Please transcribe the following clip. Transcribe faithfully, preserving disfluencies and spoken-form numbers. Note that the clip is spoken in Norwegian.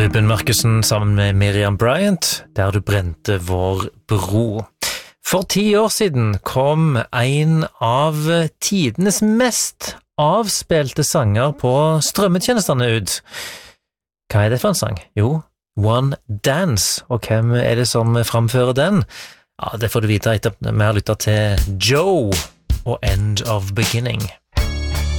Ruben Markussen sammen med Miriam Bryant, der du brente vår bro. For ti år siden kom en av tidenes mest avspilte sanger på strømmetjenestene ut. Hva er det for en sang? Jo, One Dance, og hvem er det som framfører den? Ja, det får du vite etter vi har lyttet til Joe og End of Beginning.